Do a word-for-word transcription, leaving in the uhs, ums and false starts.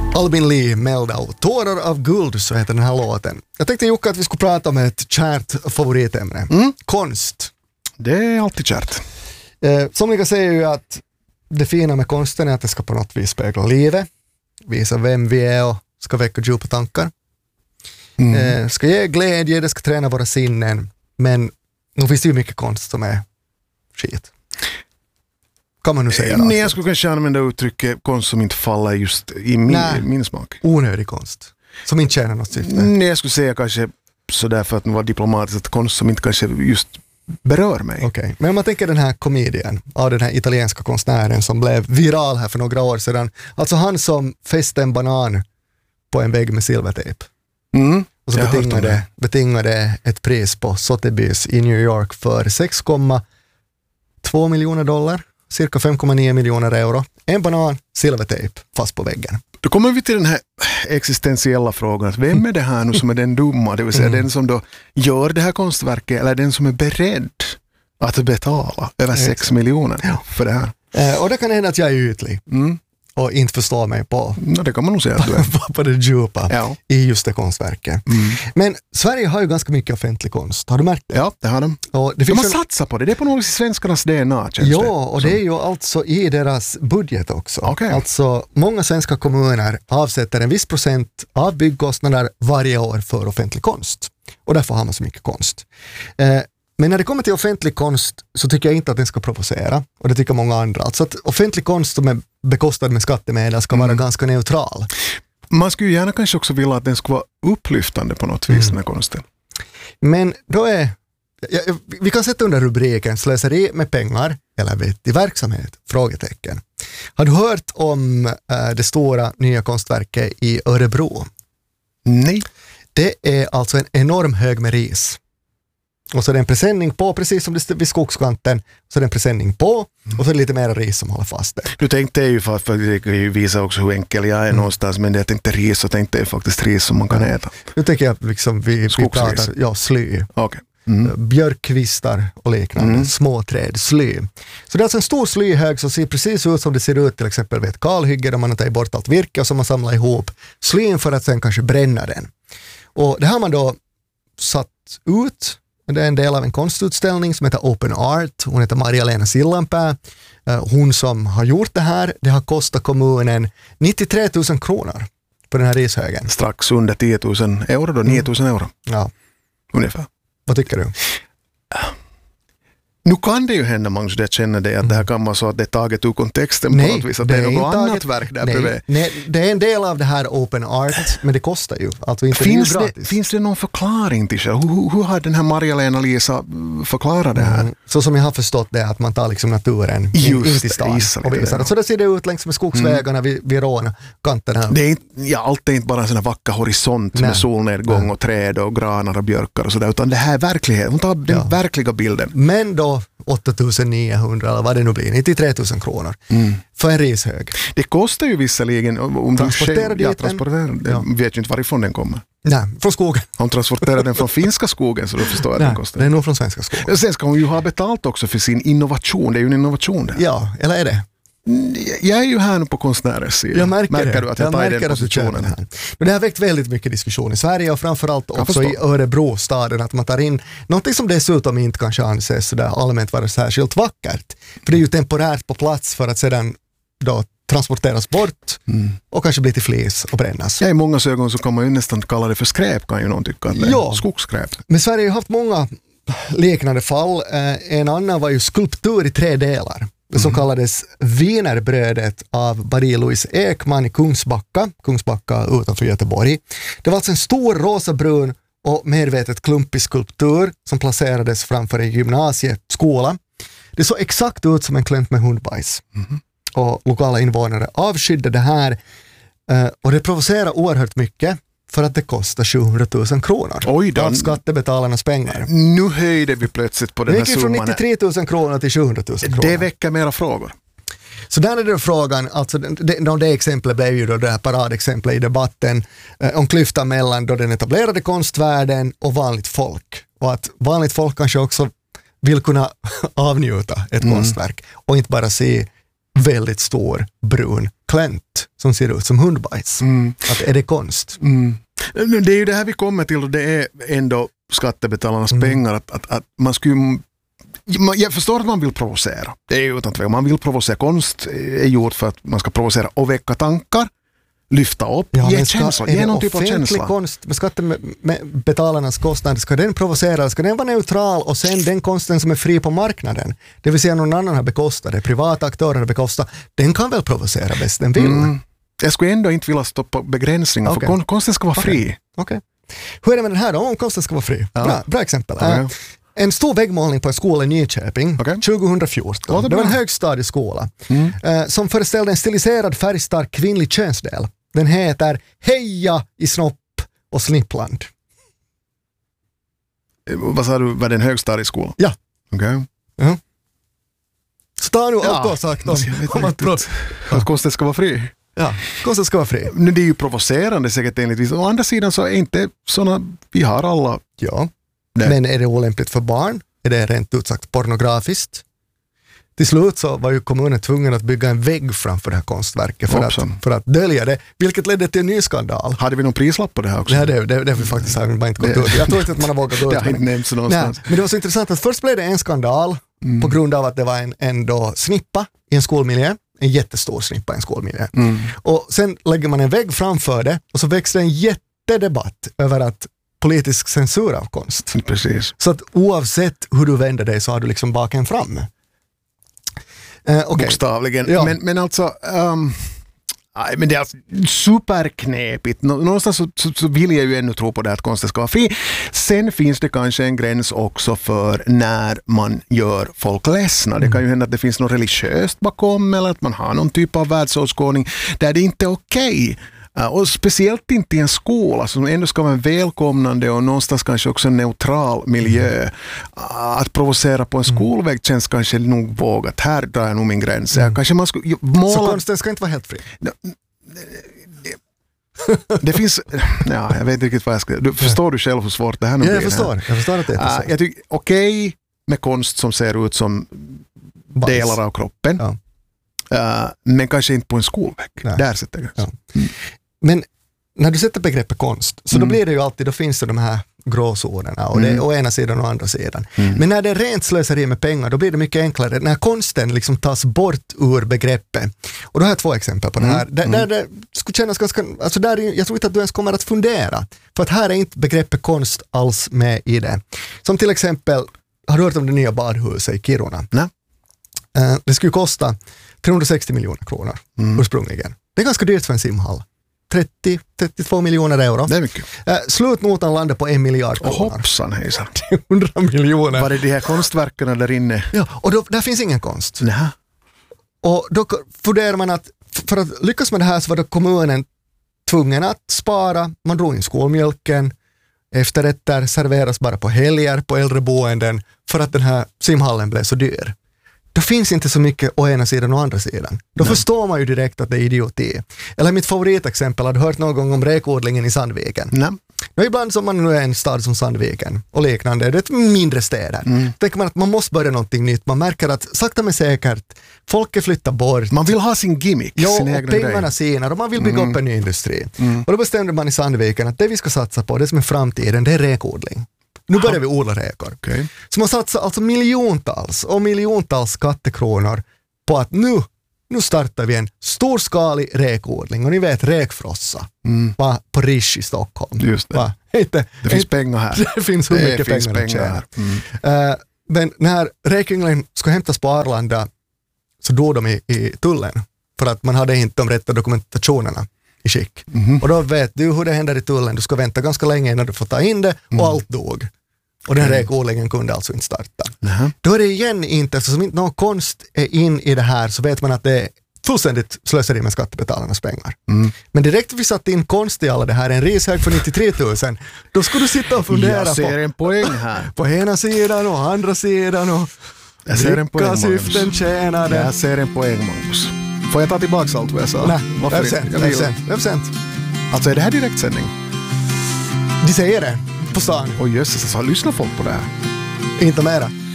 Albin Lee, Meldau. Tårar av guld, så heter den här låten. Jag tänkte Jukka att vi skulle prata om ett kärt favoritämne. Mm. Konst. Det är alltid kärt. Eh, somliga säger ju att det fina med konsten är att det ska på något vis spegla livet. Visa vem vi är och ska väcka djupa tankar. Mm. Eh, ska ge glädje, det ska träna våra sinnen. Men nu finns det ju mycket konst som är skit. Kan man nu säga. Nej, jag skulle kanske använda uttrycket konst som inte faller just i min, Nej, min smak. Onödig konst. Som inte tjänar något syfte. Nej, jag skulle säga kanske sådär för att vara diplomatisk, att konst som inte kanske just berör mig. Okej, okay. Men om man tänker den här komedien av den här italienska konstnären som blev viral här för några år sedan. Alltså han som fäste en banan på en vägg med silvertejp. Mm. Och så betingade, betingade ett pris på Sotheby's i New York för sex komma två miljoner dollar. Cirka fem komma nio miljoner euro. En banan, silvertejp, fast på väggen. Då kommer vi till den här existentiella frågan. Vem är det här nu som är den dumma? Det vill säga mm. den som då gör det här konstverket, eller den som är beredd att betala över sex miljoner ja. för det här. Eh, och det kan hända att jag är ytlig. Mm. Och inte förstår mig på, no, det kan man nog säga att du är. på, på det djupa ja. i just det konstverket. Mm. Men Sverige har ju ganska mycket offentlig konst. Har du märkt det? Ja, det har de. Och det de har en... satsat på det. Det är på något sätt svenskarnas D N A. Ja, det. och det är ju alltså i deras budget också. Okay. Alltså många svenska kommuner avsätter en viss procent av byggkostnader varje år för offentlig konst. Och därför har man så mycket konst. Eh, Men när det kommer till offentlig konst så tycker jag inte att den ska provocera. Och det tycker många andra. Alltså att offentlig konst som är bekostad med skattemedel ska mm. vara ganska neutral. Man skulle ju gärna kanske också vilja att den ska vara upplyftande på något vis, mm. den här konsten. Men då är... Ja, vi kan sätta under rubriken slöseri med pengar eller vettig verksamhet? Frågetecken. Har du hört om äh, det stora nya konstverket i Örebro? Nej. Det är alltså en enorm hög med ris. Och så är det en presenning på, precis som det vid skogskanten, så är det en presenning på och så är det lite mer ris som håller fast det. Du tänkte ju för att, för att visa också hur enkel jag är mm. någonstans, men det är tänkte ris och tänkte jag faktiskt ris som man kan ja. äta. Nu tänker jag liksom vi, vi pratar, ja, sly. Okay. Mm. Björkkvistar och liknande, mm. små träd, sly. Så det är alltså en stor slyhög som ser precis ut som det ser ut till exempel vid ett kalhygge där man har tagit bort allt virke och som man samlar ihop slyn för att sen kanske bränna den. Och det har man då satt ut. Det är en del av en konstutställning som heter Open Art. Hon heter Maria-Lena Sillanpää. Hon som har gjort det här, det har kostat kommunen nittiotre tusen kronor på den här rishögen. Strax under tio tusen euro då, nio tusen euro. Ja. Ungefär. Vad tycker du? Nu kan det ju hända, Magnus, det jag känner det, att mm. det här kan vara så att det är taget ur kontexten nej, på något vis, att det är något annat taget, verk där nej, bredvid. Nej, det är en del av det här Open Art, men det kostar ju. Alltså inte finns, det det, finns det någon förklaring till det? Hur, hur har den här Maria-Lena Lisa förklarat det här? Mm. Så som jag har förstått det, att man tar liksom naturen Just in till stan och visar. Så det ser det ut längs med skogsvägarna mm. vid, vid rånkanterna. Det är inte, ja, allt är inte bara en sån här vacker horisont nej. med solnedgång nej. och träd och granar och björkar och sådär, utan det här är verklighet. Hon tar den ja. verkliga bilden. Men då åtta tusen niohundra eller vad det nu blir, nittiotre tusen kronor mm. för en rishög. Det kostar ju visserligen om transportera du ja, transportera, ja. vet ju inte varifrån den kommer. Nej, från skogen. Hon transporterar den från finska skogen så då förstår jag att Nej, den kostar. Det är nog från svenska skogen. Sen ska hon ju ha betalt också för sin innovation. Det är ju en innovation där. Ja, eller är det? Jag är ju här nu på konstnärens sida. Jag märker, märker det. du att jag, jag tar i den positionen här. Men det har väckt väldigt mycket diskussion i Sverige och framförallt också förstå. i Örebro staden att man tar in någonting som dessutom inte kanske anses så där allmänt vara särskilt vackert. För det är ju temporärt på plats för att sedan då transporteras bort mm. och kanske bli till flis och brännas. Ja, i många ögon så kan man ju nästan kalla det för skräp, kan ju någon tycka. Att det är skogsskräp. Men Sverige har haft många liknande fall. En annan var ju skulptur i tre delar. Det som mm. kallades Wienerbrödet av Marie-Louise Ekman i Kungsbacka, Kungsbacka utanför Göteborg. Det var alltså en stor rosabrun och medvetet klumpig skulptur som placerades framför en gymnasieskola. Det såg exakt ut som en klump med hundbajs. Mm. Och lokala invånare avskydde det här och det provocerar oerhört mycket för att det kostar sjuhundra tusen kronor. Oj då. Av skattebetalarnas pengar. Nu höjde vi plötsligt på den här summan. Det gick från nittiotre tusen kronor till sjuhundra tusen kronor. Det väcker mera frågor. Så där är det frågan, alltså det, det exemplet blev ju då det här paradexemplet i debatten eh, om klyftan mellan då den etablerade konstvärlden och vanligt folk. Och att vanligt folk kanske också vill kunna avnjuta ett mm. konstverk och inte bara se väldigt stor brun klänt som ser ut som hundbajs. Mm. Att är det konst? Mm. Det är ju det här vi kommer till och det är ändå skattebetalarnas mm. pengar att, att, att man skulle... Jag förstår att man vill provocera. Det är ju utan tvekan. Man vill provocera. Konst är gjort för att man ska provocera och väcka tankar, lyfta upp, ja, ge ska, känsla, ge någon typ av känsla. Konst, med skattebetalarnas kostnader, ska den provocera, ska den vara neutral och sen den konsten som är fri på marknaden, det vill säga någon annan har bekostat det, privata aktörer har bekostat, den kan väl provocera bäst den vill. Mm. Jag skulle ändå inte vilja stoppa begränsningar, okay. för konsten ska vara fri. Okay. Okay. Hur är det med den här då? Om konsten ska vara fri? Ja. Bra, bra exempel. Okay. Uh, en stor väggmålning på en skola i Nyköping okay. tjugohundrafjorton. Ja, det, det var en högstadieskola mm. uh, som föreställde en stiliserad färgstark kvinnlig könsdel. Den heter Heja i snopp och snippland. Vad sa du, var det en högstadieskola? Ja. Okej. Okay. Ja. Så ta nu ja. allt du har sagt om, om att, att, att konsten ska vara fri. Ja, konsten ska vara fri. Men det är ju provocerande säkert enligt vissa. Å andra sidan så är inte sådana, vi har alla. Ja, det. Men är det olämpligt för barn? Är det rent ut sagt pornografiskt? Till slut så var ju kommunen tvungen att bygga en vägg framför det här konstverket för, att, för att dölja det, vilket ledde till en ny skandal. Hade vi någon prislapp på det här också? Nej, det, det, det har vi faktiskt har inte gått ut. Jag tror inte att man har vågat ut. Det har inte nämnts någonstans. Nej, men det var så intressant att först blev det en skandal mm. på grund av att det var en, en då snippa i en skolmiljö. En jättestor snippa i en skolmiljö. Mm. Och sen lägger man en vägg framför det och så växer en jättedebatt över att politisk censur av konst. Precis. Så att oavsett hur du vänder dig så har du liksom baken fram. Uh, okay. Bokstavligen. Ja. Men, men alltså um, aj, men det är alltså superknepigt. Någonstans så, så, så vill jag ju ännu tro på det att konsten ska vara fri. Sen finns det kanske en gräns också för när man gör folk ledsna. Mm. Det kan ju hända att det finns något religiöst bakom eller att man har någon typ av världsåskådning där det inte är okej. Okay. Och speciellt inte i en skola som ändå ska vara en välkomnande och någonstans kanske också en neutral miljö. Mm. Att provocera på en skolväg känns kanske nog vågat. Här drar jag nog min gräns. Mm. Kanske man ska måla... Så konsten ska inte vara helt fri? Det finns... Ja, jag vet inte riktigt vad jag ska... Du, förstår du själv hur svårt det här nu blir? Ja, jag förstår. Jag förstår att det är uh, jag tycker okej okay med konst som ser ut som Bajs. Delar av kroppen. Ja. Uh, men kanske inte på en skolväg. Nej. Där sätter jag gränsen. Ja. Mm. Men när du sätter begreppet konst så mm. då blir det ju alltid, då finns det de här gråzonerna och det är mm. å ena sidan och andra sidan. Mm. Men när det är rent slöseri med pengar då blir det mycket enklare när konsten liksom tas bort ur begreppet. Och då har jag två exempel på det här. Mm. Där, där det skulle kännas ganska, alltså där, jag tror inte att du ens kommer att fundera. För att här är inte begreppet konst alls med i det. Som till exempel, har du hört om det nya badhuset i Kiruna? Nej. Uh, det skulle kosta trehundrasextio miljoner kronor mm. ursprungligen. Det är ganska dyrt för en simhall. trettio till trettiotvå miljoner euro. Det är mycket. Uh, slutnotan landar på en miljard kronor. Och hoppsan hejsan. hundra miljoner. Var det de här konstverken där inne? Ja, och då, där finns ingen konst. Nej. Och då funderar man att för att lyckas med det här så var då kommunen tvungen att spara. Man drog in skolmjölken. Efterrätter serveras bara på helger på äldreboenden för att den här simhallen blev så dyr. Då finns inte så mycket å ena sidan och andra sidan. Då Nej. Förstår man ju direkt att det är idioti. Eller mitt favoritexempel, har du hört någon gång om räkodlingen i Sandviken? Nej. Och ibland som man nu är en stad som Sandviken och liknande, det är mindre städer. Mm. Tänker man att man måste börja någonting nytt. Man märker att sakta men säkert folket flyttar bort. Man vill ha sin gimmick. Ja, sin och pengarna sinar och man vill bygga mm. upp en ny industri. Mm. Och då bestämde man i Sandviken att det vi ska satsa på, det som är framtiden, det är räkodling. Nu börjar vi odla räkor. Okay. Så man satsar alltså miljontals och miljontals skattekronor på att nu, nu startar vi en storskalig räkodling. Och ni vet räkfrossa mm. va, på Rish i Stockholm. Just det. Va, inte, det finns inte, pengar här. Det finns hur det mycket finns pengar, pengar här. Mm. Uh, men när räkynglen ska hämtas på Arlanda så dog de i, i tullen. För att man hade inte de rätta dokumentationerna i skick. Mm. Och då vet du hur det händer i tullen. Du ska vänta ganska länge innan du får ta in det och mm. allt dog. Och den här mm. räkodlingen kunde alltså inte starta. Mm. Då är det igen inte, eftersom inte någon konst är in i det här så vet man att det är fullständigt slöseri med skattebetalarnas pengar. Mm. Men direkt vi satt in konst i alla det här, en rishög för nittiotre tusen, då skulle du sitta och fundera jag ser på, en poäng här. på ena sidan och andra sidan och jag ser en poäng, syften tjänade. Jag ser en poäng, Magnus. Får jag ta tillbaka allt vad jag sa? Nej, varför inte? Vem sent? Alltså är det här direktsändning? De säger det på stan. Oj jösses, alltså lyssnar folk på det här? Inte mera.